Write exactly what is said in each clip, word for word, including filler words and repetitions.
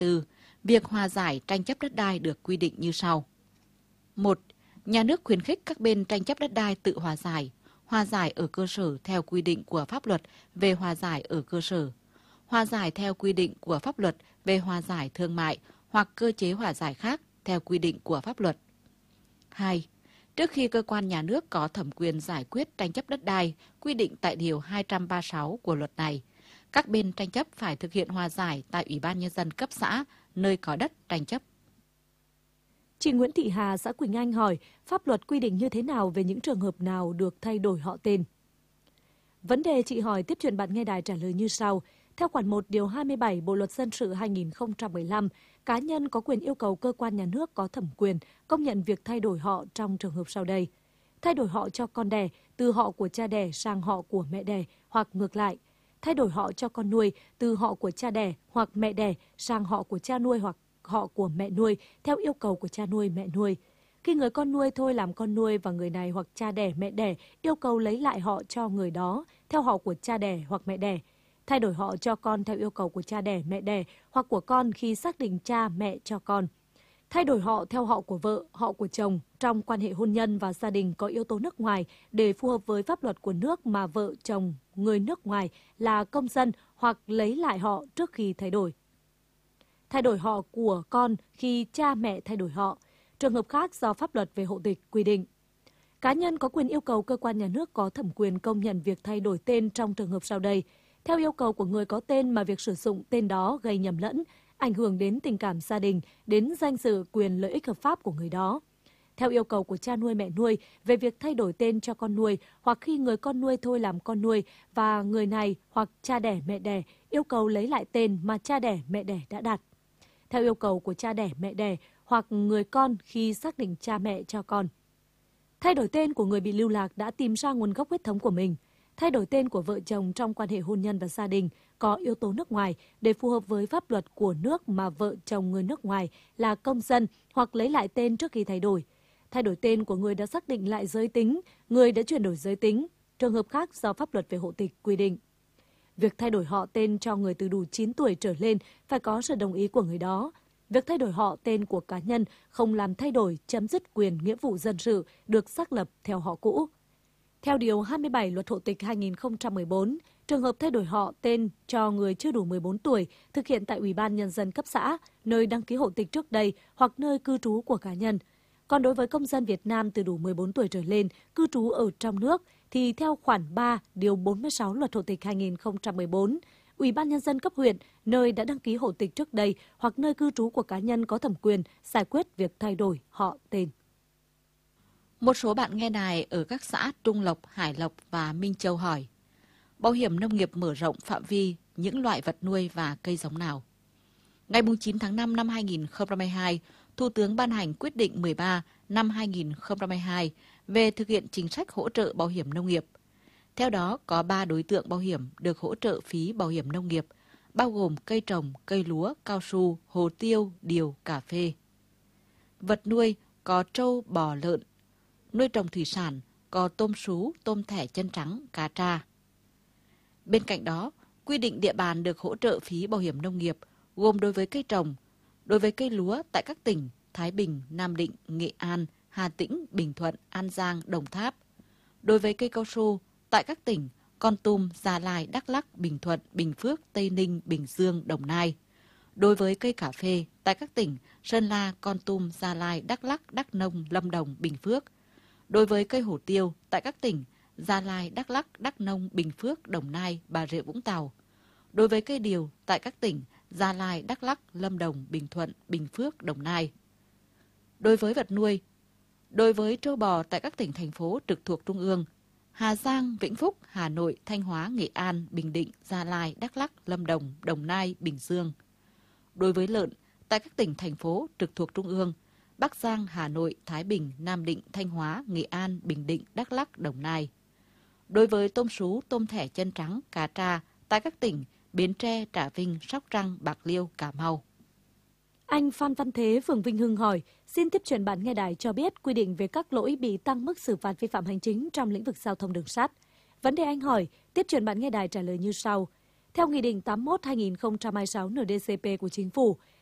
tư, việc hòa giải tranh chấp đất đai được quy định như sau. một. Nhà nước khuyến khích các bên tranh chấp đất đai tự hòa giải, hòa giải ở cơ sở theo quy định của pháp luật về hòa giải ở cơ sở, hòa giải theo quy định của pháp luật về hòa giải thương mại hoặc cơ chế hòa giải khác theo quy định của pháp luật. hai. Trước khi cơ quan nhà nước có thẩm quyền giải quyết tranh chấp đất đai quy định tại Điều hai trăm ba mươi sáu của luật này, các bên tranh chấp phải thực hiện hòa giải tại Ủy ban Nhân dân cấp xã, nơi có đất tranh chấp. Chị Nguyễn Thị Hà, xã Quỳnh Anh hỏi, pháp luật quy định như thế nào về những trường hợp nào được thay đổi họ tên? Vấn đề chị hỏi tiếp chuyện bạn nghe đài trả lời như sau. Theo khoản một điều hai mươi bảy Bộ luật dân sự hai nghìn không trăm mười lăm, cá nhân có quyền yêu cầu cơ quan nhà nước có thẩm quyền công nhận việc thay đổi họ trong trường hợp sau đây. Thay đổi họ cho con đẻ từ họ của cha đẻ sang họ của mẹ đẻ hoặc ngược lại. Thay đổi họ cho con nuôi từ họ của cha đẻ hoặc mẹ đẻ sang họ của cha nuôi hoặc họ của mẹ nuôi theo yêu cầu của cha nuôi mẹ nuôi. Khi người con nuôi thôi làm con nuôi và người này hoặc cha đẻ mẹ đẻ yêu cầu lấy lại họ cho người đó theo họ của cha đẻ hoặc mẹ đẻ. Thay đổi họ cho con theo yêu cầu của cha đẻ mẹ đẻ hoặc của con khi xác định cha mẹ cho con. Thay đổi họ theo họ của vợ, họ của chồng trong quan hệ hôn nhân và gia đình có yếu tố nước ngoài để phù hợp với pháp luật của nước mà vợ chồng người nước ngoài là công dân hoặc lấy lại họ trước khi thay đổi. Thay đổi họ của con khi cha mẹ thay đổi họ. Trường hợp khác do pháp luật về hộ tịch quy định. Cá nhân có quyền yêu cầu cơ quan nhà nước có thẩm quyền công nhận việc thay đổi tên trong trường hợp sau đây. Theo yêu cầu của người có tên mà việc sử dụng tên đó gây nhầm lẫn, ảnh hưởng đến tình cảm gia đình, đến danh dự quyền lợi ích hợp pháp của người đó. Theo yêu cầu của cha nuôi mẹ nuôi về việc thay đổi tên cho con nuôi hoặc khi người con nuôi thôi làm con nuôi và người này hoặc cha đẻ mẹ đẻ yêu cầu lấy lại tên mà cha đẻ mẹ đẻ đã đặt. Theo yêu cầu của cha đẻ mẹ đẻ hoặc người con khi xác định cha mẹ cho con. Thay đổi tên của người bị lưu lạc đã tìm ra nguồn gốc huyết thống của mình. Thay đổi tên của vợ chồng trong quan hệ hôn nhân và gia đình có yếu tố nước ngoài để phù hợp với pháp luật của nước mà vợ chồng người nước ngoài là công dân hoặc lấy lại tên trước khi thay đổi. Thay đổi tên của người đã xác định lại giới tính, người đã chuyển đổi giới tính, trường hợp khác do pháp luật về hộ tịch quy định. Việc thay đổi họ tên cho người từ đủ chín tuổi trở lên phải có sự đồng ý của người đó. Việc thay đổi họ tên của cá nhân không làm thay đổi chấm dứt quyền nghĩa vụ dân sự được xác lập theo họ cũ. Theo Điều hai mươi bảy Luật Hộ tịch hai nghìn không trăm mười bốn, trường hợp thay đổi họ tên cho người chưa đủ mười bốn tuổi thực hiện tại Ủy ban Nhân dân cấp xã, nơi đăng ký hộ tịch trước đây hoặc nơi cư trú của cá nhân. Còn đối với công dân Việt Nam từ đủ mười bốn tuổi trở lên, cư trú ở trong nước, thì theo khoản ba, điều bốn mươi sáu Luật Hộ tịch hai nghìn không trăm mười bốn, Ủy ban Nhân dân cấp huyện, nơi đã đăng ký hộ tịch trước đây hoặc nơi cư trú của cá nhân có thẩm quyền giải quyết việc thay đổi họ tên. Một số bạn nghe đài ở các xã Trung Lộc, Hải Lộc và Minh Châu hỏi, bảo hiểm nông nghiệp mở rộng phạm vi những loại vật nuôi và cây giống nào? Ngày chín tháng năm năm hai nghìn không trăm hai mươi hai, Thủ tướng ban hành quyết định mười ba năm hai nghìn không trăm hai mươi hai về thực hiện chính sách hỗ trợ bảo hiểm nông nghiệp. Theo đó, có ba đối tượng bảo hiểm được hỗ trợ phí bảo hiểm nông nghiệp, bao gồm cây trồng, cây lúa, cao su, hồ tiêu, điều, cà phê. Vật nuôi có trâu, bò, lợn. Nuôi trồng thủy sản có tôm sú, tôm thẻ chân trắng, cá tra. Bên cạnh đó, quy định địa bàn được hỗ trợ phí bảo hiểm nông nghiệp gồm đối với cây trồng, đối với cây lúa tại các tỉnh Thái Bình, Nam Định, Nghệ An, Hà Tĩnh, Bình Thuận, An Giang, Đồng Tháp, đối với cây cao su tại các tỉnh Kon Tum, Gia Lai, Đắk Lắk, Bình Thuận, Bình Phước, Tây Ninh, Bình Dương, Đồng Nai, đối với cây cà phê tại các tỉnh Sơn La, Kon Tum, Gia Lai, Đắk Lắk, Đắk Nông, Lâm Đồng, Bình Phước, đối với cây hổ tiêu tại các tỉnh Gia Lai, Đắk Lắk, Đắk Nông, Bình Phước, Đồng Nai, Bà Rịa Vũng Tàu, đối với cây điều tại các tỉnh Gia Lai, Đắk Lắk, Lâm Đồng, Bình Thuận, Bình Phước, Đồng Nai. Đối với vật nuôi, đối với trâu bò tại các tỉnh, thành phố trực thuộc Trung ương, Hà Giang, Vĩnh Phúc, Hà Nội, Thanh Hóa, Nghệ An, Bình Định, Gia Lai, Đắk Lắk, Lâm Đồng, Đồng Nai, Bình Dương. Đối với lợn tại các tỉnh, thành phố trực thuộc Trung ương, Bắc Giang, Hà Nội, Thái Bình, Nam Định, Thanh Hóa, Nghệ An, Bình Định, Đắk Lắk, Đồng Nai. Đối với tôm sú, tôm thẻ chân trắng, cá tra tại các tỉnh Bến Tre, Trà Vinh, Sóc Trăng, Bạc Liêu, Cà Mau. Anh Phan Văn Thế, phường Vinh Hưng hỏi, xin tiếp truyền bạn nghe đài cho biết quy định về các lỗi bị tăng mức xử phạt vi phạm hành chính trong lĩnh vực giao thông đường sắt. Vấn đề anh hỏi, tiếp truyền bạn nghe đài trả lời như sau. Theo Nghị định tám mươi mốt trên hai nghìn không trăm hai mươi sáu en đê cê pê của Chính phủ,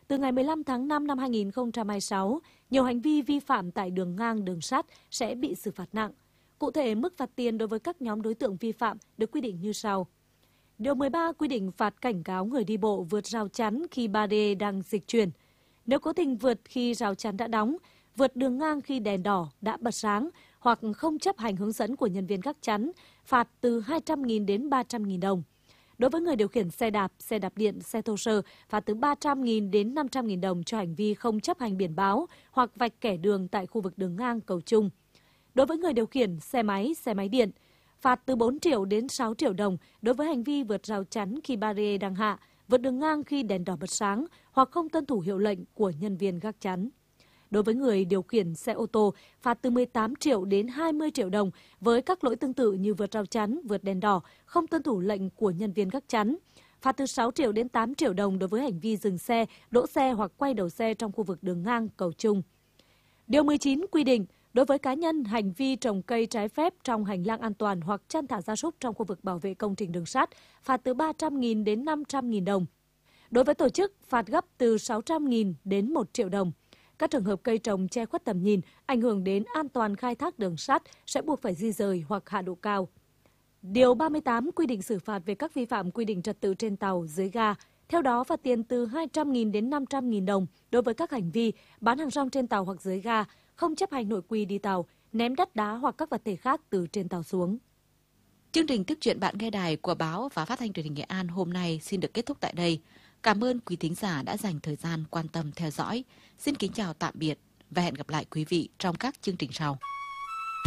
từ ngày mười lăm tháng năm năm hai nghìn không trăm hai mươi sáu, nhiều hành vi vi phạm tại đường ngang, đường sắt sẽ bị xử phạt nặng. Cụ thể, mức phạt tiền đối với các nhóm đối tượng vi phạm được quy định như sau. Điều mười ba quy định phạt cảnh cáo người đi bộ vượt rào chắn khi ba D đang dịch chuyển. Nếu cố tình vượt khi rào chắn đã đóng, vượt đường ngang khi đèn đỏ đã bật sáng hoặc không chấp hành hướng dẫn của nhân viên gác chắn, phạt từ hai trăm nghìn đến ba trăm nghìn đồng. Đối với người điều khiển xe đạp, xe đạp điện, xe thô sơ, phạt từ ba trăm nghìn đến năm trăm nghìn đồng cho hành vi không chấp hành biển báo hoặc vạch kẻ đường tại khu vực đường ngang, cầu trung. Đối với người điều khiển xe máy, xe máy điện, phạt từ bốn triệu đến sáu triệu đồng đối với hành vi vượt rào chắn khi barrier đang hạ, vượt đường ngang khi đèn đỏ bật sáng hoặc không tuân thủ hiệu lệnh của nhân viên gác chắn. Đối với người điều khiển xe ô tô, phạt từ mười tám triệu đến hai mươi triệu đồng với các lỗi tương tự như vượt rào chắn, vượt đèn đỏ, không tuân thủ lệnh của nhân viên gác chắn. Phạt từ sáu triệu đến tám triệu đồng đối với hành vi dừng xe, đỗ xe hoặc quay đầu xe trong khu vực đường ngang, cầu trung. Điều mười chín quy định, đối với cá nhân, hành vi trồng cây trái phép trong hành lang an toàn hoặc chăn thả gia súc trong khu vực bảo vệ công trình đường sắt, phạt từ ba trăm nghìn đến năm trăm nghìn đồng. Đối với tổ chức, phạt gấp từ sáu trăm nghìn đến một triệu đồng. Các trường hợp cây trồng che khuất tầm nhìn, ảnh hưởng đến an toàn khai thác đường sắt sẽ buộc phải di dời hoặc hạ độ cao. Điều ba mươi tám quy định xử phạt về các vi phạm quy định trật tự trên tàu, dưới ga. Theo đó, phạt tiền từ hai trăm nghìn đến năm trăm nghìn đồng đối với các hành vi bán hàng rong trên tàu hoặc dưới ga, không chấp hành nội quy đi tàu, ném đất đá hoặc các vật thể khác từ trên tàu xuống. Chương trình Tiếp chuyện bạn nghe đài của báo và phát thanh truyền hình Nghệ An hôm nay xin được kết thúc tại đây. Cảm ơn quý thính giả đã dành thời gian quan tâm theo dõi. Xin kính chào tạm biệt và hẹn gặp lại quý vị trong các chương trình sau.